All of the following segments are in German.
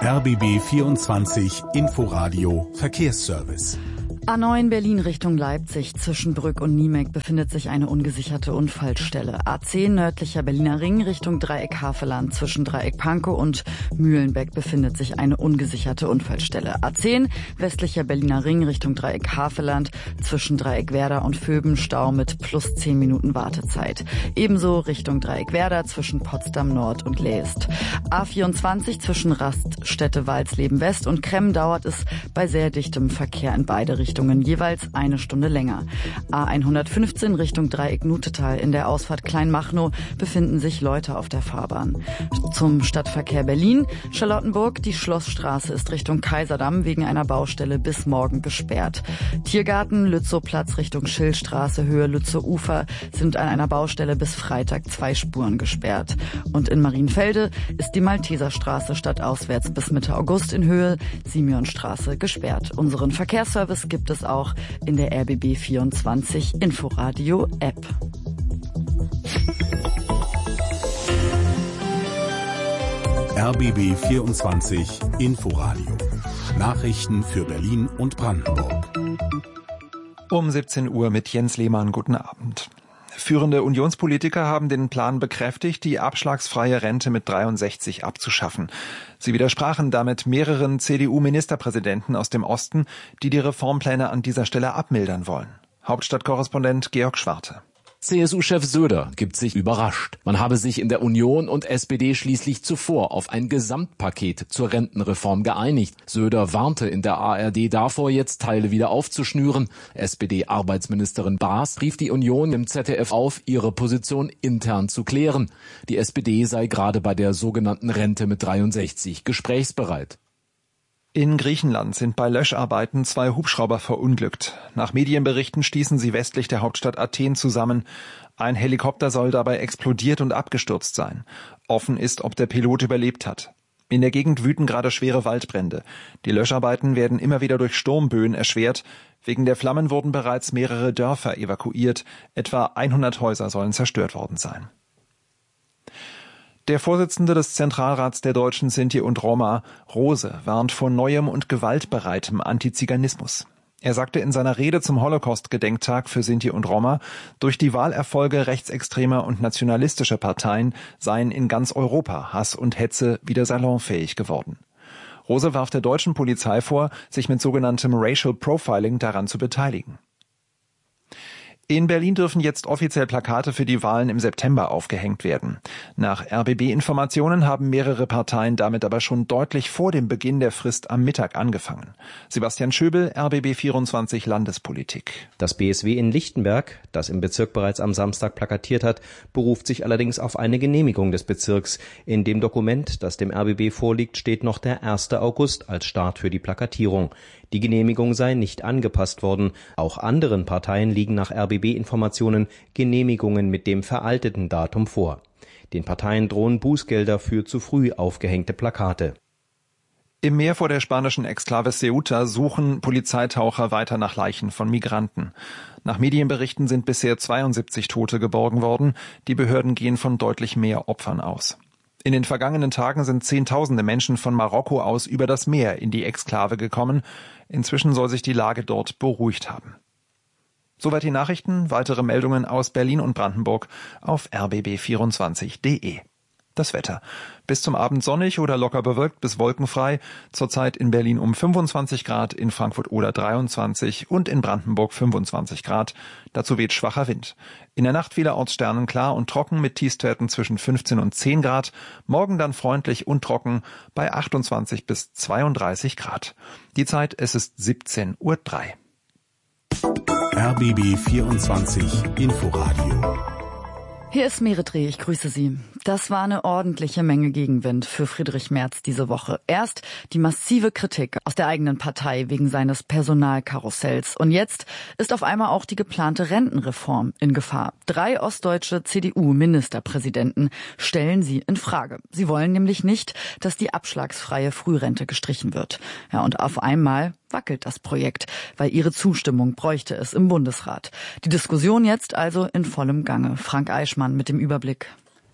RBB 24 Inforadio Verkehrsservice. A9 Berlin Richtung Leipzig. Zwischen Brück und Niemek befindet sich eine ungesicherte Unfallstelle. A10 nördlicher Berliner Ring Richtung Dreieck Havelland. Zwischen Dreieck Pankow und Mühlenbeck befindet sich eine ungesicherte Unfallstelle. A10 westlicher Berliner Ring Richtung Dreieck Havelland. Zwischen Dreieck Werder und Vöben Stau mit plus 10 Minuten Wartezeit. Ebenso Richtung Dreieck Werder zwischen Potsdam Nord und Leest. A24 zwischen Raststätte Walsleben West und Kremm dauert es bei sehr dichtem Verkehr in beide Richtungen jeweils eine Stunde länger. A115 Richtung Dreieck Nutetal. In der Ausfahrt Kleinmachnow befinden sich Leute auf der Fahrbahn. Zum Stadtverkehr Berlin, Charlottenburg, die Schlossstraße ist Richtung Kaiserdamm wegen einer Baustelle bis morgen gesperrt. Tiergarten, Lützowplatz Richtung Schillstraße, Höhe Lützow-Ufer sind an einer Baustelle bis Freitag 2 Spuren gesperrt. Und in Marienfelde ist die Malteserstraße stadtauswärts bis Mitte August in Höhe Simeonstraße gesperrt. Unseren Verkehrsservice gibt es auch in der RBB 24 Inforadio App. RBB 24 Inforadio. Nachrichten für Berlin und Brandenburg. Um 17 Uhr mit Jens Lehmann. Guten Abend. Führende Unionspolitiker haben den Plan bekräftigt, die abschlagsfreie Rente mit 63 abzuschaffen. Sie widersprachen damit mehreren CDU-Ministerpräsidenten aus dem Osten, die die Reformpläne an dieser Stelle abmildern wollen. Hauptstadtkorrespondent Georg Schwarte. CSU-Chef Söder gibt sich überrascht. Man habe sich in der Union und SPD schließlich zuvor auf ein Gesamtpaket zur Rentenreform geeinigt. Söder warnte in der ARD davor, jetzt Teile wieder aufzuschnüren. SPD-Arbeitsministerin Baas rief die Union im ZDF auf, ihre Position intern zu klären. Die SPD sei gerade bei der sogenannten Rente mit 63 gesprächsbereit. In Griechenland sind bei Löscharbeiten 2 Hubschrauber verunglückt. Nach Medienberichten stießen sie westlich der Hauptstadt Athen zusammen. Ein Helikopter soll dabei explodiert und abgestürzt sein. Offen ist, ob der Pilot überlebt hat. In der Gegend wüten gerade schwere Waldbrände. Die Löscharbeiten werden immer wieder durch Sturmböen erschwert. Wegen der Flammen wurden bereits mehrere Dörfer evakuiert. Etwa 100 Häuser sollen zerstört worden sein. Der Vorsitzende des Zentralrats der Deutschen Sinti und Roma, Rose, warnt vor neuem und gewaltbereitem Antiziganismus. Er sagte in seiner Rede zum Holocaust-Gedenktag für Sinti und Roma, durch die Wahlerfolge rechtsextremer und nationalistischer Parteien seien in ganz Europa Hass und Hetze wieder salonfähig geworden. Rose warf der deutschen Polizei vor, sich mit sogenanntem Racial Profiling daran zu beteiligen. In Berlin dürfen jetzt offiziell Plakate für die Wahlen im September aufgehängt werden. Nach RBB-Informationen haben mehrere Parteien damit aber schon deutlich vor dem Beginn der Frist am Mittag angefangen. Sebastian Schöbel, RBB 24 Landespolitik. Das BSW in Lichtenberg, das im Bezirk bereits am Samstag plakatiert hat, beruft sich allerdings auf eine Genehmigung des Bezirks. In dem Dokument, das dem RBB vorliegt, steht noch der 1. August als Start für die Plakatierung. Die Genehmigung sei nicht angepasst worden. Auch anderen Parteien liegen nach RBB-Informationen Genehmigungen mit dem veralteten Datum vor. Den Parteien drohen Bußgelder für zu früh aufgehängte Plakate. Im Meer vor der spanischen Exklave Ceuta suchen Polizeitaucher weiter nach Leichen von Migranten. Nach Medienberichten sind bisher 72 Tote geborgen worden. Die Behörden gehen von deutlich mehr Opfern aus. In den vergangenen Tagen sind Zehntausende Menschen von Marokko aus über das Meer in die Exklave gekommen. Inzwischen soll sich die Lage dort beruhigt haben. Soweit die Nachrichten. Weitere Meldungen aus Berlin und Brandenburg auf rbb24.de. Das Wetter. Bis zum Abend sonnig oder locker bewölkt bis wolkenfrei. Zurzeit in Berlin um 25 Grad, in Frankfurt oder 23 und in Brandenburg 25 Grad. Dazu weht schwacher Wind. In der Nacht vielerorts sternenklar und trocken mit Tiefstwerten zwischen 15 und 10 Grad. Morgen dann freundlich und trocken bei 28 bis 32 Grad. Die Zeit, es ist 17:03 Uhr. RBB 24 Inforadio. Hier ist Meretri, ich grüße Sie. Das war eine ordentliche Menge Gegenwind für Friedrich Merz diese Woche. Erst die massive Kritik aus der eigenen Partei wegen seines Personalkarussells. Und jetzt ist auf einmal auch die geplante Rentenreform in Gefahr. 3 ostdeutsche CDU-Ministerpräsidenten stellen sie in Frage. Sie wollen nämlich nicht, dass die abschlagsfreie Frührente gestrichen wird. Ja, und auf einmal wackelt das Projekt, weil ihre Zustimmung bräuchte es im Bundesrat. Die Diskussion jetzt also in vollem Gange. Frank Eichmann mit dem Überblick.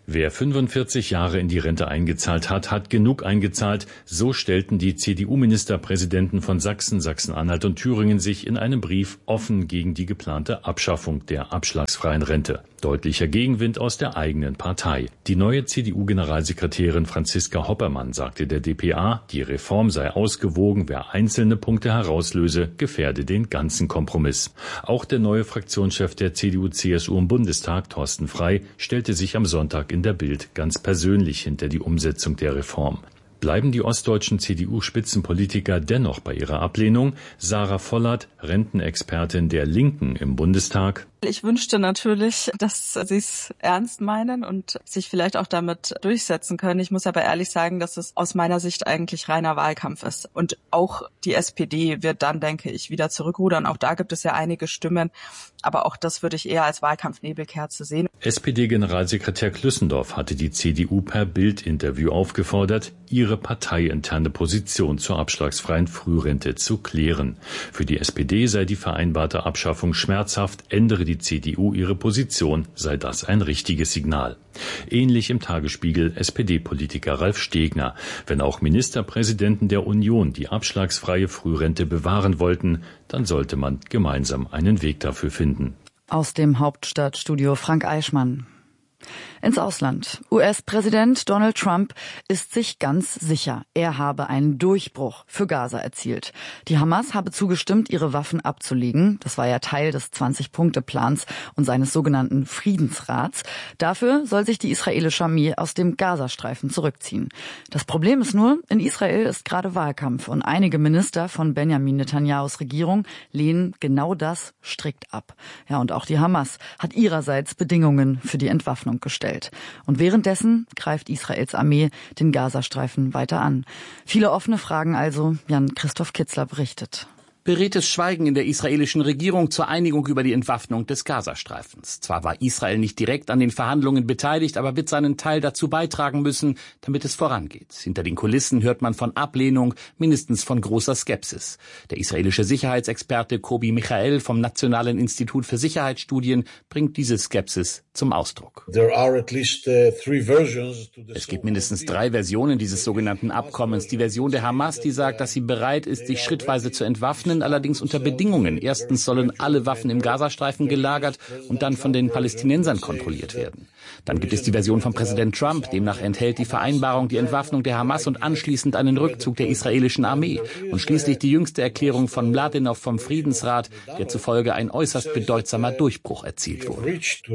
Wer 45 Jahre in die Rente eingezahlt hat, hat genug eingezahlt. So stellten die CDU-Ministerpräsidenten von Sachsen, Sachsen-Anhalt und Thüringen sich in einem Brief offen gegen die geplante Abschaffung der abschlagsfreien Rente. Deutlicher Gegenwind aus der eigenen Partei. Die neue CDU-Generalsekretärin Franziska Hoppermann sagte der dpa, die Reform sei ausgewogen, wer einzelne Punkte herauslöse, gefährde den ganzen Kompromiss. Auch der neue Fraktionschef der CDU-CSU im Bundestag, Thorsten Frey, stellte sich am Sonntag in der Bild ganz persönlich hinter die Umsetzung der Reform. Bleiben die ostdeutschen CDU-Spitzenpolitiker dennoch bei ihrer Ablehnung? Sarah Vollert, Rentenexpertin der Linken im Bundestag. Ich wünschte natürlich, dass sie es ernst meinen und sich vielleicht auch damit durchsetzen können. Ich muss aber ehrlich sagen, dass es aus meiner Sicht eigentlich reiner Wahlkampf ist. Und auch die SPD wird dann, denke ich, wieder zurückrudern. Auch da gibt es ja einige Stimmen. Aber auch das würde ich eher als Wahlkampfnebelkerze sehen. SPD-Generalsekretär Klüssendorf hatte die CDU per Bild-Interview aufgefordert, ihre parteiinterne Position zur abschlagsfreien Frührente zu klären. Für die SPD sei die vereinbarte Abschaffung schmerzhaft, ändere die CDU ihre Position, sei das ein richtiges Signal. Ähnlich im Tagesspiegel SPD-Politiker Ralf Stegner. Wenn auch Ministerpräsidenten der Union die abschlagsfreie Frührente bewahren wollten, dann sollte man gemeinsam einen Weg dafür finden. Aus dem Hauptstadtstudio Frank Eichmann. Ins Ausland. US-Präsident Donald Trump ist sich ganz sicher, er habe einen Durchbruch für Gaza erzielt. Die Hamas habe zugestimmt, ihre Waffen abzulegen. Das war ja Teil des 20-Punkte-Plans und seines sogenannten Friedensrats. Dafür soll sich die israelische Armee aus dem Gazastreifen zurückziehen. Das Problem ist nur, in Israel ist gerade Wahlkampf und einige Minister von Benjamin Netanyahus Regierung lehnen genau das strikt ab. Ja, und auch die Hamas hat ihrerseits Bedingungen für die Entwaffnung gestellt. Und währenddessen greift Israels Armee den Gazastreifen weiter an. Viele offene Fragen also, Jan-Christoph Kitzler berichtet. Beredtes Schweigen in der israelischen Regierung zur Einigung über die Entwaffnung des Gazastreifens. Zwar war Israel nicht direkt an den Verhandlungen beteiligt, aber wird seinen Teil dazu beitragen müssen, damit es vorangeht. Hinter den Kulissen hört man von Ablehnung, mindestens von großer Skepsis. Der israelische Sicherheitsexperte Kobi Michael vom Nationalen Institut für Sicherheitsstudien bringt diese Skepsis zum Ausdruck. Es gibt mindestens 3 Versionen dieses sogenannten Abkommens. Die Version der Hamas, die sagt, dass sie bereit ist, sich schrittweise zu entwaffnen, allerdings unter Bedingungen. Erstens sollen alle Waffen im Gazastreifen gelagert und dann von den Palästinensern kontrolliert werden. Dann gibt es die Version von Präsident Trump, demnach enthält die Vereinbarung die Entwaffnung der Hamas und anschließend einen Rückzug der israelischen Armee. Und schließlich die jüngste Erklärung von Mladenov vom Friedensrat, der zufolge ein äußerst bedeutsamer Durchbruch erzielt wurde.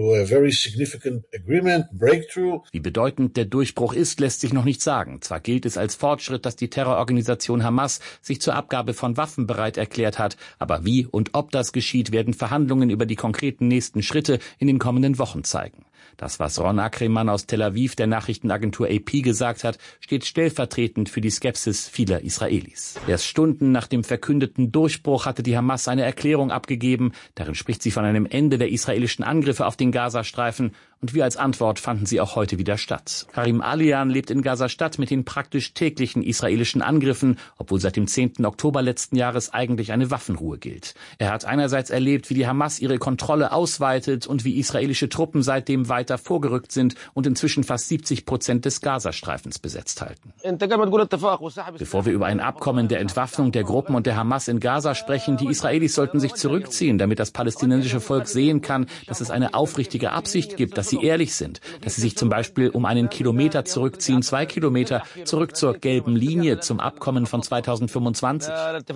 Wie bedeutend der Durchbruch ist, lässt sich noch nicht sagen. Zwar gilt es als Fortschritt, dass die Terrororganisation Hamas sich zur Abgabe von Waffen bereit erklärt hat, aber wie und ob das geschieht, werden Verhandlungen über die konkreten nächsten Schritte in den kommenden Wochen zeigen. Das, was Ron Ackermann aus Tel Aviv der Nachrichtenagentur AP gesagt hat, steht stellvertretend für die Skepsis vieler Israelis. Erst Stunden nach dem verkündeten Durchbruch hatte die Hamas eine Erklärung abgegeben. Darin spricht sie von einem Ende der israelischen Angriffe auf den Gazastreifen. Und wie als Antwort fanden sie auch heute wieder statt. Karim Alian lebt in Gaza-Stadt mit den praktisch täglichen israelischen Angriffen, obwohl seit dem 10. Oktober letzten Jahres eigentlich eine Waffenruhe gilt. Er hat einerseits erlebt, wie die Hamas ihre Kontrolle ausweitet und wie israelische Truppen seitdem weiter vorgerückt sind und inzwischen fast 70% des Gazastreifens besetzt halten. Bevor wir über ein Abkommen der Entwaffnung der Gruppen und der Hamas in Gaza sprechen, die Israelis sollten sich zurückziehen, damit das palästinensische Volk sehen kann, dass es eine aufrichtige Absicht gibt, dass sie ehrlich sind, dass sie sich zum Beispiel um einen Kilometer zurückziehen, 2 Kilometer, zurück zur gelben Linie, zum Abkommen von 2025.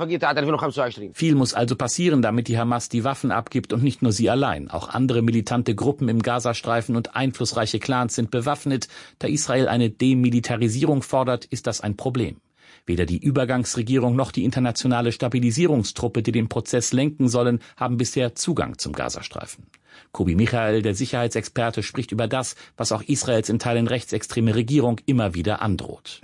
Viel muss also passieren, damit die Hamas die Waffen abgibt und nicht nur sie allein. Auch andere militante Gruppen im Gazastreifen und einflussreiche Clans sind bewaffnet. Da Israel eine Demilitarisierung fordert, ist das ein Problem. Weder die Übergangsregierung noch die internationale Stabilisierungstruppe, die den Prozess lenken sollen, haben bisher Zugang zum Gazastreifen. Kobi Michael, der Sicherheitsexperte, spricht über das, was auch Israels in Teilen rechtsextreme Regierung immer wieder androht.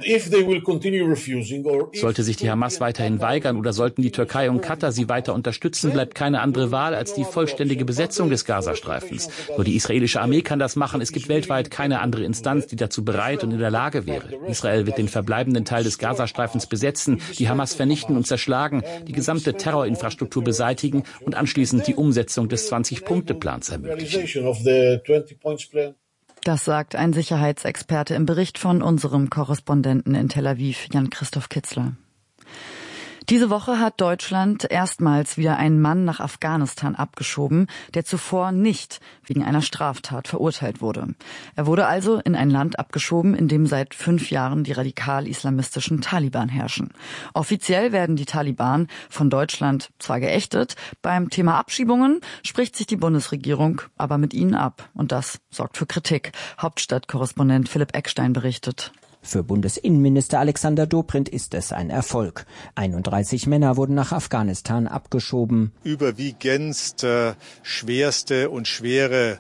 Sollte sich die Hamas weiterhin weigern oder sollten die Türkei und Katar sie weiter unterstützen, bleibt keine andere Wahl als die vollständige Besetzung des Gazastreifens. Nur die israelische Armee kann das machen. Es gibt weltweit keine andere Instanz, die dazu bereit und in der Lage wäre. Israel wird den verbleibenden Teil des Gazastreifens besetzen, die Hamas vernichten und zerschlagen, die gesamte Terrorinfrastruktur beseitigen und anschließend die Umsetzung des 20-Punkte-Plans ermöglichen. Das sagt ein Sicherheitsexperte im Bericht von unserem Korrespondenten in Tel Aviv, Jan-Christoph Kitzler. Diese Woche hat Deutschland erstmals wieder einen Mann nach Afghanistan abgeschoben, der zuvor nicht wegen einer Straftat verurteilt wurde. Er wurde also in ein Land abgeschoben, in dem seit 5 Jahren die radikal-islamistischen Taliban herrschen. Offiziell werden die Taliban von Deutschland zwar geächtet, beim Thema Abschiebungen spricht sich die Bundesregierung aber mit ihnen ab. Und das sorgt für Kritik. Hauptstadtkorrespondent Philipp Eckstein berichtet. Für Bundesinnenminister Alexander Dobrindt ist es ein Erfolg. 31 Männer wurden nach Afghanistan abgeschoben. Überwiegend schwerste und schwere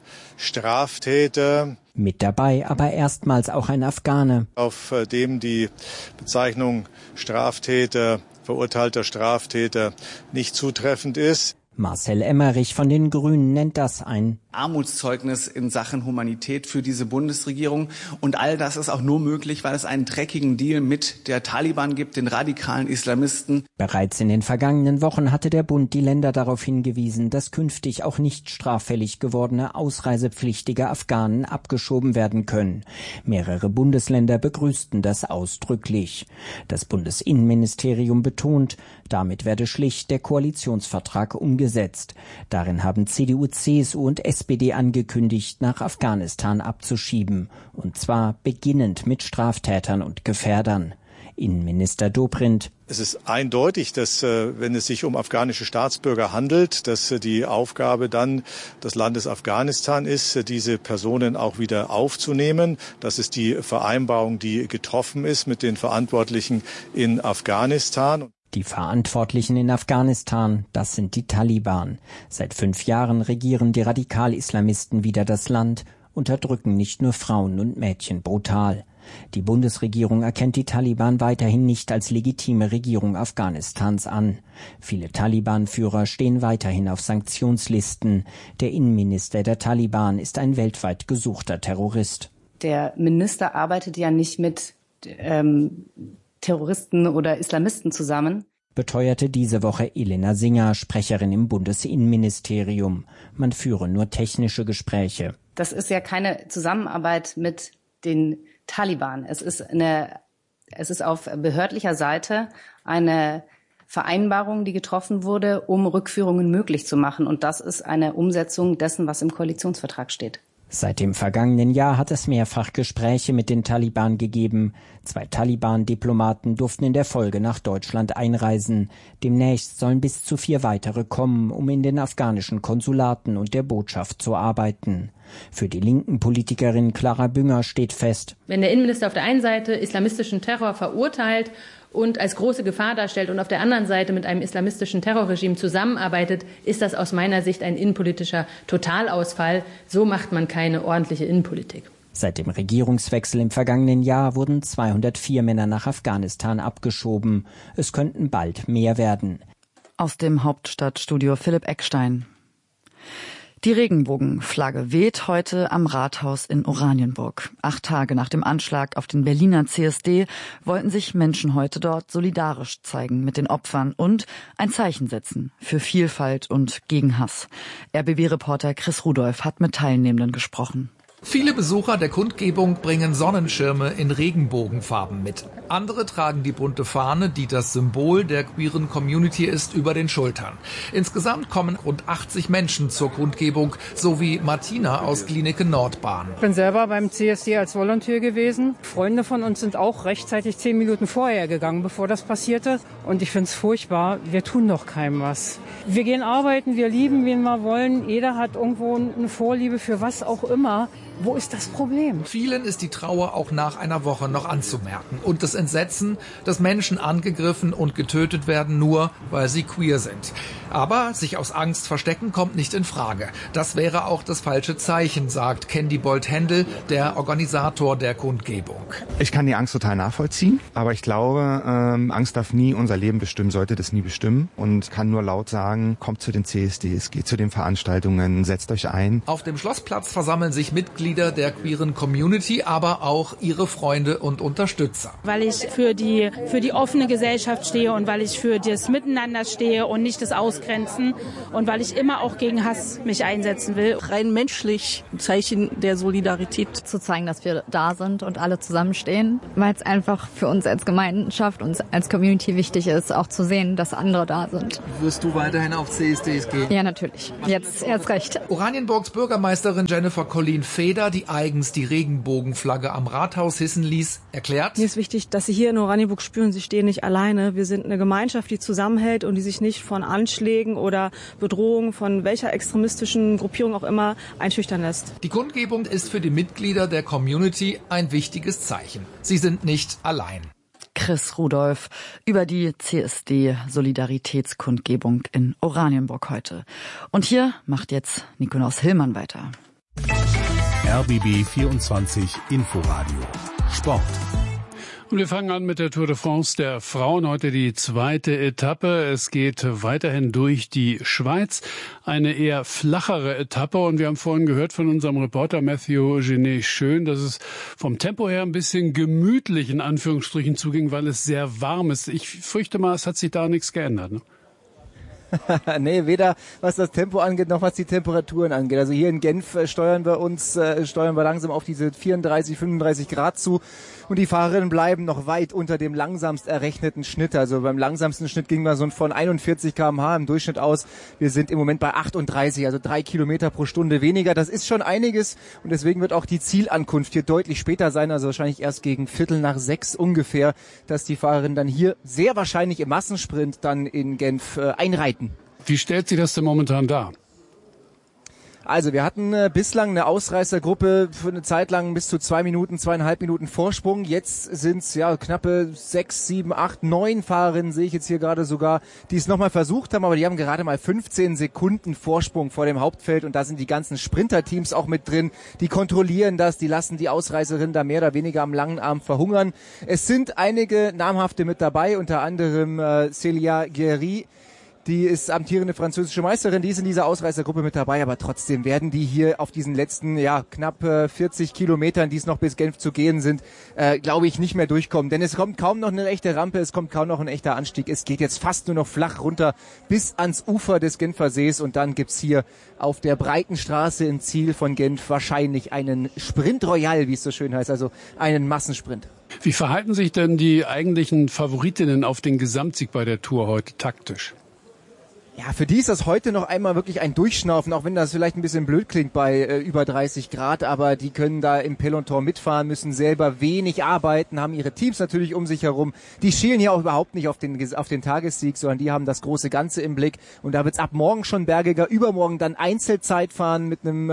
Straftäter. Mit dabei aber erstmals auch ein Afghane. Auf dem die Bezeichnung Straftäter, verurteilter Straftäter nicht zutreffend ist. Marcel Emmerich von den Grünen nennt das ein Armutszeugnis in Sachen Humanität für diese Bundesregierung. Und all das ist auch nur möglich, weil es einen dreckigen Deal mit der Taliban gibt, den radikalen Islamisten. Bereits in den vergangenen Wochen hatte der Bund die Länder darauf hingewiesen, dass künftig auch nicht straffällig gewordene ausreisepflichtige Afghanen abgeschoben werden können. Mehrere Bundesländer begrüßten das ausdrücklich. Das Bundesinnenministerium betont, damit werde schlicht der Koalitionsvertrag umgesetzt. Darin haben CDU, CSU und SPD angekündigt, nach Afghanistan abzuschieben. Und zwar beginnend mit Straftätern und Gefährdern. Innenminister Dobrindt: Es ist eindeutig, dass, wenn es sich um afghanische Staatsbürger handelt, dass die Aufgabe dann des Landes Afghanistan ist, diese Personen auch wieder aufzunehmen. Das ist die Vereinbarung, die getroffen ist mit den Verantwortlichen in Afghanistan. Die Verantwortlichen in Afghanistan, das sind die Taliban. Seit 5 Jahren regieren die Radikal-Islamisten wieder das Land, unterdrücken nicht nur Frauen und Mädchen brutal. Die Bundesregierung erkennt die Taliban weiterhin nicht als legitime Regierung Afghanistans an. Viele Taliban-Führer stehen weiterhin auf Sanktionslisten. Der Innenminister der Taliban ist ein weltweit gesuchter Terrorist. Der Minister arbeitet ja nicht mit Terroristen oder Islamisten zusammen, beteuerte diese Woche Elena Singer, Sprecherin im Bundesinnenministerium. Man führe nur technische Gespräche. Das ist ja keine Zusammenarbeit mit den Taliban. Es ist auf behördlicher Seite eine Vereinbarung, die getroffen wurde, um Rückführungen möglich zu machen. Und das ist eine Umsetzung dessen, was im Koalitionsvertrag steht. Seit dem vergangenen Jahr hat es mehrfach Gespräche mit den Taliban gegeben. 2 Taliban-Diplomaten durften in der Folge nach Deutschland einreisen. Demnächst sollen bis zu 4 weitere kommen, um in den afghanischen Konsulaten und der Botschaft zu arbeiten. Für die linken Politikerin Clara Bünger steht fest: Wenn der Innenminister auf der einen Seite islamistischen Terror verurteilt und als große Gefahr darstellt und auf der anderen Seite mit einem islamistischen Terrorregime zusammenarbeitet, ist das aus meiner Sicht ein innenpolitischer Totalausfall. So macht man keine ordentliche Innenpolitik. Seit dem Regierungswechsel im vergangenen Jahr wurden 204 Männer nach Afghanistan abgeschoben. Es könnten bald mehr werden. Aus dem Hauptstadtstudio Philipp Eckstein. Die Regenbogenflagge weht heute am Rathaus in Oranienburg. 8 Tage nach dem Anschlag auf den Berliner CSD wollten sich Menschen heute dort solidarisch zeigen mit den Opfern und ein Zeichen setzen für Vielfalt und gegen Hass. RBB-Reporter Chris Rudolph hat mit Teilnehmenden gesprochen. Viele Besucher der Kundgebung bringen Sonnenschirme in Regenbogenfarben mit. Andere tragen die bunte Fahne, die das Symbol der queeren Community ist, über den Schultern. Insgesamt kommen rund 80 Menschen zur Kundgebung, sowie Martina aus Glienicke Nordbahn. Ich bin selber beim CSD als Volontär gewesen. Freunde von uns sind auch rechtzeitig 10 Minuten vorher gegangen, bevor das passierte. Und ich finde es furchtbar, wir tun doch keinem was. Wir gehen arbeiten, wir lieben, wen wir wollen. Jeder hat irgendwo eine Vorliebe für was auch immer. Wo ist das Problem? Vielen ist die Trauer auch nach einer Woche noch anzumerken. Und das Entsetzen, dass Menschen angegriffen und getötet werden, nur weil sie queer sind. Aber sich aus Angst verstecken kommt nicht in Frage. Das wäre auch das falsche Zeichen, sagt Candy Bolt-Händel, der Organisator der Kundgebung. Ich kann die Angst total nachvollziehen, aber ich glaube, Angst darf nie unser Leben bestimmen, sollte das nie bestimmen. Und kann nur laut sagen, kommt zu den CSDs, geht zu den Veranstaltungen, setzt euch ein. Auf dem Schlossplatz versammeln sich Mitglieder Mitglieder der queeren Community, aber auch ihre Freunde und Unterstützer. Weil ich für die offene Gesellschaft stehe und weil ich für das Miteinander stehe und nicht das Ausgrenzen und weil ich immer auch gegen Hass mich einsetzen will. Rein menschlich ein Zeichen der Solidarität. Zu zeigen, dass wir da sind und alle zusammenstehen, weil es einfach für uns als Gemeinschaft, uns als Community wichtig ist, auch zu sehen, dass andere da sind. Wirst du weiterhin auf CSDs gehen? Ja, natürlich. Jetzt recht. Oranienburgs Bürgermeisterin Jennifer Colleen Feder, die eigens die Regenbogenflagge am Rathaus hissen ließ, erklärt: Mir ist wichtig, dass Sie hier in Oranienburg spüren, Sie stehen nicht alleine. Wir sind eine Gemeinschaft, die zusammenhält und die sich nicht von Anschlägen oder Bedrohungen von welcher extremistischen Gruppierung auch immer einschüchtern lässt. Die Kundgebung ist für die Mitglieder der Community ein wichtiges Zeichen. Sie sind nicht allein. Chris Rudolph über die CSD-Solidaritätskundgebung in Oranienburg heute. Und hier macht jetzt Nikolaus Hillmann weiter. RBB 24 Inforadio Sport. Und wir fangen an mit der Tour de France der Frauen. Heute die zweite Etappe. Es geht weiterhin durch die Schweiz. Eine eher flachere Etappe. Und wir haben vorhin gehört von unserem Reporter Matthew Genet-Schön, dass es vom Tempo her ein bisschen gemütlich in Anführungsstrichen zuging, weil es sehr warm ist. Ich fürchte mal, es hat sich da nichts geändert, ne? Nee, weder was das Tempo angeht, noch was die Temperaturen angeht. Also hier in Genf steuern wir langsam auf diese 34, 35 Grad zu. Und die Fahrerinnen bleiben noch weit unter dem langsamst errechneten Schnitt. Also beim langsamsten Schnitt ging man so von 41 km/h im Durchschnitt aus. Wir sind im Moment bei 38, also 3 Kilometer pro Stunde weniger. Das ist schon einiges. Und deswegen wird auch die Zielankunft hier deutlich später sein. Also wahrscheinlich erst gegen 5:45 ungefähr, dass die Fahrerinnen dann hier sehr wahrscheinlich im Massensprint dann in Genf einreiten. Wie stellt sich das denn momentan dar? Also wir hatten bislang eine Ausreißergruppe für eine Zeit lang bis zu 2,5 Minuten Vorsprung. Jetzt sind es knappe 6, 7, 8, 9 Fahrerinnen, sehe ich jetzt hier gerade sogar, die es nochmal versucht haben, aber die haben gerade mal 15 Sekunden Vorsprung vor dem Hauptfeld und da sind die ganzen Sprinterteams auch mit drin. Die kontrollieren das, die lassen die Ausreißerinnen da mehr oder weniger am langen Arm verhungern. Es sind einige namhafte mit dabei, unter anderem Célia Guéry. Die ist amtierende französische Meisterin, die ist in dieser Ausreißergruppe mit dabei, aber trotzdem werden die hier auf diesen letzten, knapp 40 Kilometern, die es noch bis Genf zu gehen sind, glaube ich, nicht mehr durchkommen. Denn es kommt kaum noch eine echte Rampe, es kommt kaum noch ein echter Anstieg. Es geht jetzt fast nur noch flach runter bis ans Ufer des Genfer Sees und dann gibt's hier auf der breiten Straße im Ziel von Genf wahrscheinlich einen Sprint Royal, wie es so schön heißt, also einen Massensprint. Wie verhalten sich denn die eigentlichen Favoritinnen auf den Gesamtsieg bei der Tour heute taktisch? Ja, für die ist das heute noch einmal wirklich ein Durchschnaufen, auch wenn das vielleicht ein bisschen blöd klingt bei über 30 Grad, aber die können da im Peloton mitfahren, müssen selber wenig arbeiten, haben ihre Teams natürlich um sich herum. Die schielen hier auch überhaupt nicht auf den Tagessieg, sondern die haben das große Ganze im Blick und da wird's ab morgen schon bergiger, übermorgen dann Einzelzeit fahren mit einem,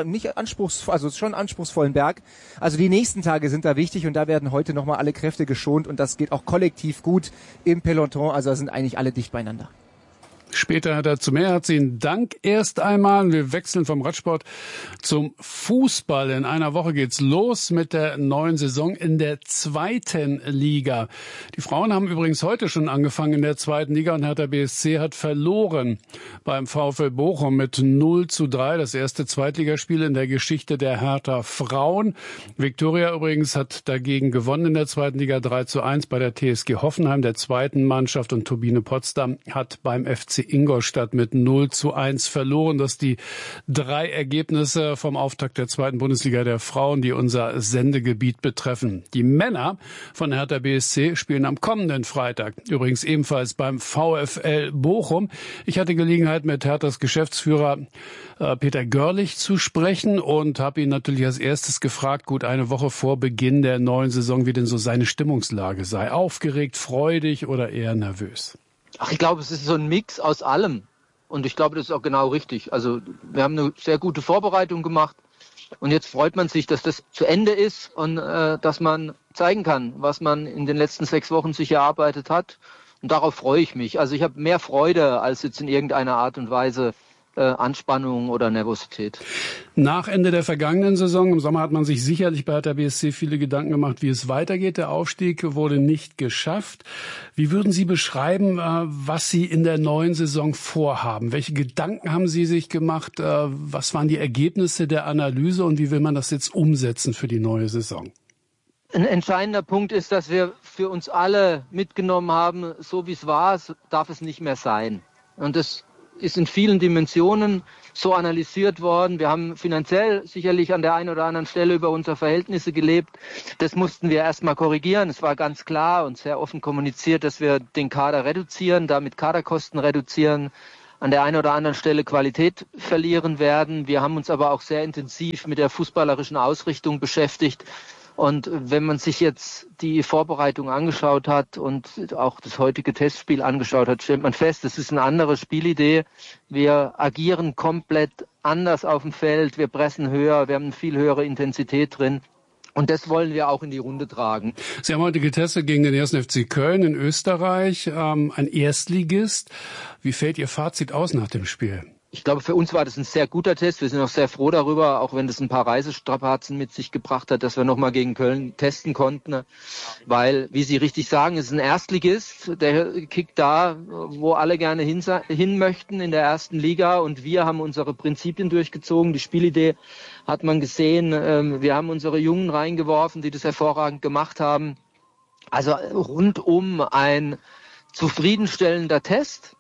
schon anspruchsvollen Berg. Also die nächsten Tage sind da wichtig und da werden heute nochmal alle Kräfte geschont und das geht auch kollektiv gut im Peloton, also da sind eigentlich alle dicht beieinander. Später dazu mehr. Herzlichen Dank erst einmal. Wir wechseln vom Radsport zum Fußball. In einer Woche geht's los mit der neuen Saison in der zweiten Liga. Die Frauen haben übrigens heute schon angefangen in der zweiten Liga und Hertha BSC hat verloren beim VfL Bochum mit 0:3. Das erste Zweitligaspiel in der Geschichte der Hertha Frauen. Viktoria übrigens hat dagegen gewonnen in der zweiten Liga 3:1 bei der TSG Hoffenheim, der zweiten Mannschaft, und Turbine Potsdam hat beim FC Ingolstadt mit 0:1 verloren. Das die 3 Ergebnisse vom Auftakt der zweiten Bundesliga der Frauen, die unser Sendegebiet betreffen. Die Männer von Hertha BSC spielen am kommenden Freitag, übrigens ebenfalls beim VfL Bochum. Ich hatte Gelegenheit, mit Herthas Geschäftsführer Peter Görlich zu sprechen und habe ihn natürlich als erstes gefragt, gut eine Woche vor Beginn der neuen Saison, wie denn so seine Stimmungslage sei. Aufgeregt, freudig oder eher nervös? Ach, ich glaube, es ist so ein Mix aus allem. Und ich glaube, das ist auch genau richtig. Also wir haben eine sehr gute Vorbereitung gemacht. Und jetzt freut man sich, dass das zu Ende ist und dass man zeigen kann, was man in den letzten 6 Wochen sich erarbeitet hat. Und darauf freue ich mich. Also ich habe mehr Freude, als jetzt in irgendeiner Art und Weise Anspannung oder Nervosität. Nach Ende der vergangenen Saison, im Sommer hat man sich sicherlich bei Hertha BSC viele Gedanken gemacht, wie es weitergeht. Der Aufstieg wurde nicht geschafft. Wie würden Sie beschreiben, was Sie in der neuen Saison vorhaben? Welche Gedanken haben Sie sich gemacht? Was waren die Ergebnisse der Analyse und wie will man das jetzt umsetzen für die neue Saison? Ein entscheidender Punkt ist, dass wir für uns alle mitgenommen haben, so wie es war, darf es nicht mehr sein. Und das ist in vielen Dimensionen so analysiert worden. Wir haben finanziell sicherlich an der einen oder anderen Stelle über unsere Verhältnisse gelebt. Das mussten wir erstmal korrigieren. Es war ganz klar und sehr offen kommuniziert, dass wir den Kader reduzieren, damit Kaderkosten reduzieren, an der einen oder anderen Stelle Qualität verlieren werden. Wir haben uns aber auch sehr intensiv mit der fußballerischen Ausrichtung beschäftigt. Und wenn man sich jetzt die Vorbereitung angeschaut hat und auch das heutige Testspiel angeschaut hat, stellt man fest, es ist eine andere Spielidee. Wir agieren komplett anders auf dem Feld, wir pressen höher, wir haben eine viel höhere Intensität drin. Und das wollen wir auch in die Runde tragen. Sie haben heute getestet gegen den 1. FC Köln in Österreich, ein Erstligist. Wie fällt Ihr Fazit aus nach dem Spiel? Ich glaube, für uns war das ein sehr guter Test. Wir sind auch sehr froh darüber, auch wenn das ein paar Reisestrapazen mit sich gebracht hat, dass wir nochmal gegen Köln testen konnten. Weil, wie Sie richtig sagen, es ist ein Erstligist. Der kickt da, wo alle gerne hin möchten, in der ersten Liga. Und wir haben unsere Prinzipien durchgezogen. Die Spielidee hat man gesehen. Wir haben unsere Jungen reingeworfen, die das hervorragend gemacht haben. Also rundum ein zufriedenstellender Test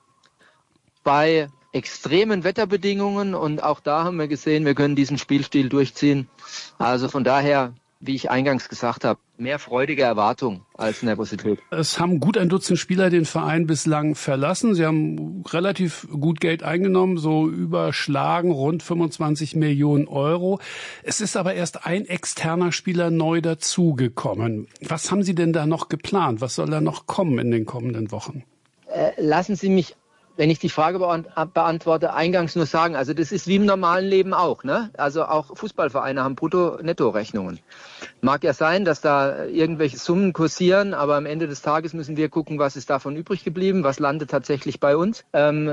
bei extremen Wetterbedingungen und auch da haben wir gesehen, wir können diesen Spielstil durchziehen. Also von daher, wie ich eingangs gesagt habe, mehr freudige Erwartung als Nervosität. Es haben gut ein Dutzend Spieler den Verein bislang verlassen. Sie haben relativ gut Geld eingenommen, so überschlagen rund 25 Millionen Euro. Es ist aber erst ein externer Spieler neu dazugekommen. Was haben Sie denn da noch geplant? Was soll da noch kommen in den kommenden Wochen? Lassen Sie mich, wenn ich die Frage beantworte, eingangs nur sagen, also das ist wie im normalen Leben auch, ne? Also auch Fußballvereine haben Brutto-Netto-Rechnungen. Mag ja sein, dass da irgendwelche Summen kursieren, aber am Ende des Tages müssen wir gucken, was ist davon übrig geblieben, was landet tatsächlich bei uns.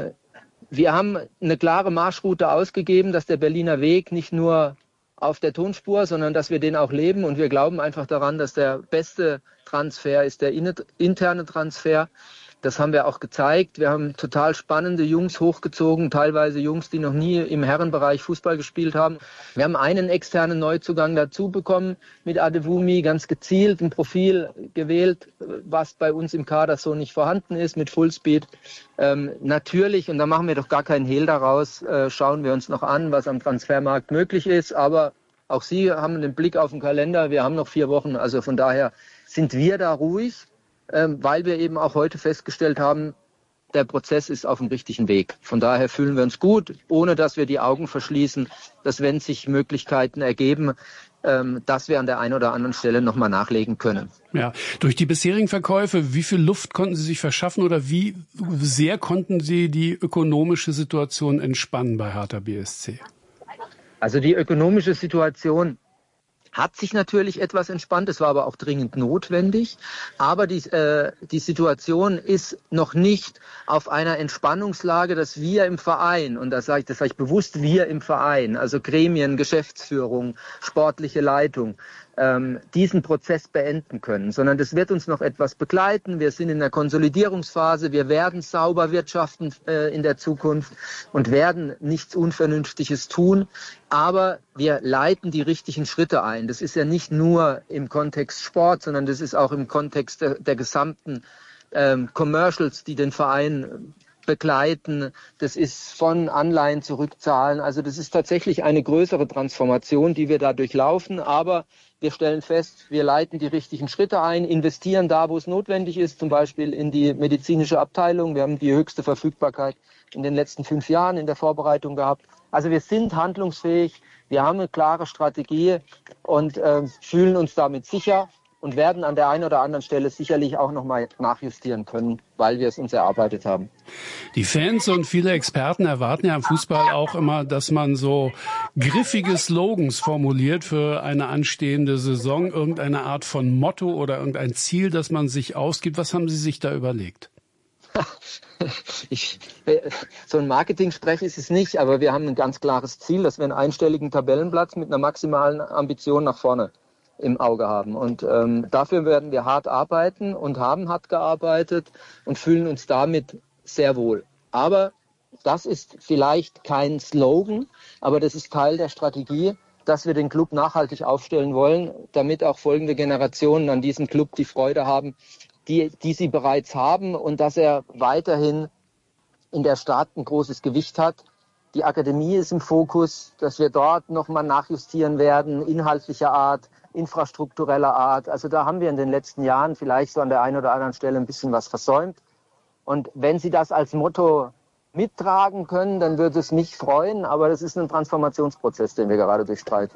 Wir haben eine klare Marschroute ausgegeben, dass der Berliner Weg nicht nur auf der Tonspur, sondern dass wir den auch leben und wir glauben einfach daran, dass der beste Transfer ist der interne Transfer. Das haben wir auch gezeigt. Wir haben total spannende Jungs hochgezogen, teilweise Jungs, die noch nie im Herrenbereich Fußball gespielt haben. Wir haben einen externen Neuzugang dazu bekommen mit Adewumi, ganz gezielt ein Profil gewählt, was bei uns im Kader so nicht vorhanden ist, mit Fullspeed. Natürlich, und da machen wir doch gar keinen Hehl daraus, schauen wir uns noch an, was am Transfermarkt möglich ist. Aber auch Sie haben einen Blick auf den Kalender. Wir haben noch 4 Wochen, also von daher sind wir da ruhig, weil wir eben auch heute festgestellt haben, der Prozess ist auf dem richtigen Weg. Von daher fühlen wir uns gut, ohne dass wir die Augen verschließen, dass wenn sich Möglichkeiten ergeben, dass wir an der einen oder anderen Stelle nochmal nachlegen können. Ja, durch die bisherigen Verkäufe, wie viel Luft konnten Sie sich verschaffen oder wie sehr konnten Sie die ökonomische Situation entspannen bei Hertha BSC? Also die ökonomische Situation hat sich natürlich etwas entspannt, es war aber auch dringend notwendig. Aber die Situation ist noch nicht auf einer Entspannungslage, dass wir im Verein, und das sage ich bewusst, wir im Verein, also Gremien, Geschäftsführung, sportliche Leitung, diesen Prozess beenden können, sondern das wird uns noch etwas begleiten. Wir sind in der Konsolidierungsphase, wir werden sauber wirtschaften in der Zukunft und werden nichts Unvernünftiges tun, aber wir leiten die richtigen Schritte ein. Das ist ja nicht nur im Kontext Sport, sondern das ist auch im Kontext der gesamten Commercials, die den Verein begleiten. Das ist von Anleihen zurückzahlen. Also das ist tatsächlich eine größere Transformation, die wir da durchlaufen. Aber wir stellen fest, wir leiten die richtigen Schritte ein, investieren da, wo es notwendig ist, zum Beispiel in die medizinische Abteilung. Wir haben die höchste Verfügbarkeit in den letzten 5 Jahren in der Vorbereitung gehabt. Also wir sind handlungsfähig, wir haben eine klare Strategie und fühlen uns damit sicher und werden an der einen oder anderen Stelle sicherlich auch nochmal nachjustieren können, weil wir es uns erarbeitet haben. Die Fans und viele Experten erwarten ja im Fußball auch immer, dass man so griffige Slogans formuliert für eine anstehende Saison, irgendeine Art von Motto oder irgendein Ziel, das man sich ausgibt. Was haben Sie sich da überlegt? So ein Marketing-Sprech ist es nicht, aber wir haben ein ganz klares Ziel, dass wir einen einstelligen Tabellenplatz mit einer maximalen Ambition nach vorne im Auge haben. Und dafür werden wir hart arbeiten und haben hart gearbeitet und fühlen uns damit sehr wohl. Aber das ist vielleicht kein Slogan, aber das ist Teil der Strategie, dass wir den Club nachhaltig aufstellen wollen, damit auch folgende Generationen an diesem Club die Freude haben, die sie bereits haben, und dass er weiterhin in der Stadt ein großes Gewicht hat. Die Akademie ist im Fokus, dass wir dort nochmal nachjustieren werden, inhaltlicher Art, infrastruktureller Art. Also da haben wir in den letzten Jahren vielleicht so an der einen oder anderen Stelle ein bisschen was versäumt. Und wenn Sie das als Motto mittragen können, dann würde es mich freuen, aber das ist ein Transformationsprozess, den wir gerade durchstreiten.